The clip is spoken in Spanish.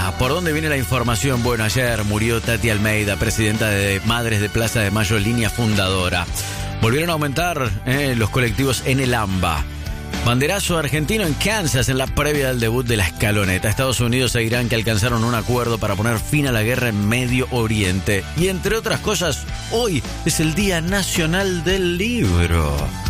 ¿Por dónde viene la información? Bueno, ayer murió Tati Almeida, presidenta de Madres de Plaza de Mayo, línea fundadora. Volvieron a aumentar los colectivos en el AMBA. Banderazo argentino en Kansas en la previa del debut de la escaloneta. Estados Unidos e Irán que alcanzaron un acuerdo para poner fin a la guerra en Medio Oriente. Y entre otras cosas, hoy es el Día Nacional del Libro.